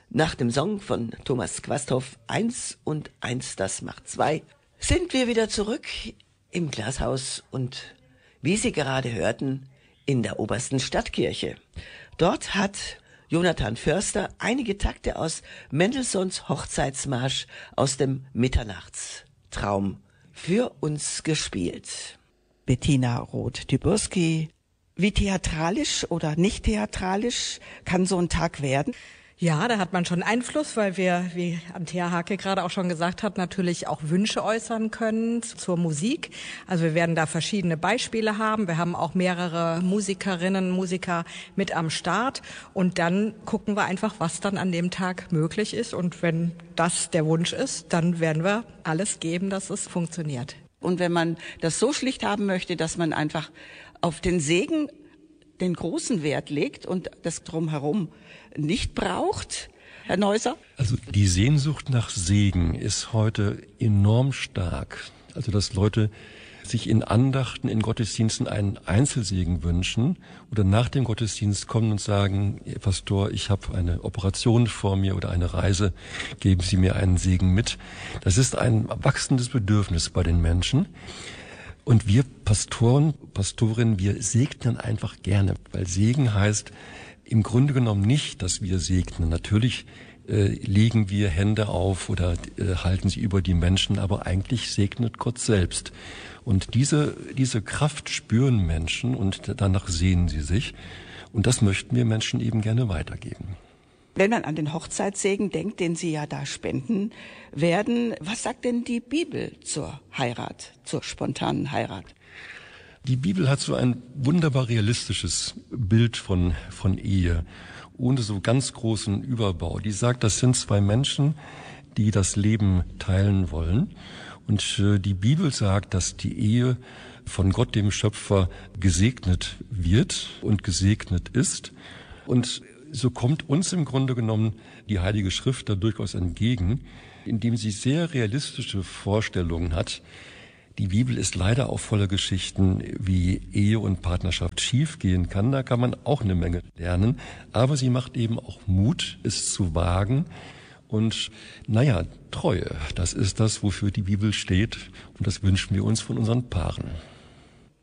Nach dem Song von Thomas Quasthoff, 1 und 1, das macht 2, sind wir wieder zurück im Glashaus und, wie Sie gerade hörten, in der Obersten Stadtkirche. Dort hat Jonathan Förster einige Takte aus Mendelssohns Hochzeitsmarsch aus dem Mitternachtstraum für uns gespielt. Bettina Roth-Dyburski, wie theatralisch oder nicht theatralisch kann so ein Tag werden? Ja, da hat man schon Einfluss, weil wir, wie Antea Hake gerade auch schon gesagt hat, natürlich auch Wünsche äußern können zur Musik. Also wir werden da verschiedene Beispiele haben. Wir haben auch mehrere Musikerinnen, Musiker mit am Start. Und dann gucken wir einfach, was dann an dem Tag möglich ist. Und wenn das der Wunsch ist, dann werden wir alles geben, dass es funktioniert. Und wenn man das so schlicht haben möchte, dass man einfach auf den Segen den großen Wert legt und das Drumherum nicht braucht, Herr Neuser? Also die Sehnsucht nach Segen ist heute enorm stark. Also dass Leute sich in Andachten, in Gottesdiensten einen Einzelsegen wünschen oder nach dem Gottesdienst kommen und sagen, Pastor, ich habe eine Operation vor mir oder eine Reise, geben Sie mir einen Segen mit. Das ist ein wachsendes Bedürfnis bei den Menschen. Und wir Pastoren, Pastorinnen, wir segnen einfach gerne, weil Segen heißt im Grunde genommen nicht, dass wir segnen. Natürlich legen wir Hände auf oder halten sie über die Menschen, aber eigentlich segnet Gott selbst. Und diese Kraft spüren Menschen und danach sehnen sie sich. Und das möchten wir Menschen eben gerne weitergeben. Wenn man an den Hochzeitssegen denkt, den Sie ja da spenden werden, was sagt denn die Bibel zur Heirat, zur spontanen Heirat? Die Bibel hat so ein wunderbar realistisches Bild von Ehe, ohne so ganz großen Überbau. Die sagt, das sind zwei Menschen, die das Leben teilen wollen. Und die Bibel sagt, dass die Ehe von Gott, dem Schöpfer, gesegnet wird und gesegnet ist. Und so kommt uns im Grunde genommen die Heilige Schrift da durchaus entgegen, indem sie sehr realistische Vorstellungen hat. Die Bibel ist leider auch voller Geschichten, wie Ehe und Partnerschaft schiefgehen kann. Da kann man auch eine Menge lernen. Aber sie macht eben auch Mut, es zu wagen. Und Treue, das ist das, wofür die Bibel steht. Und das wünschen wir uns von unseren Paaren.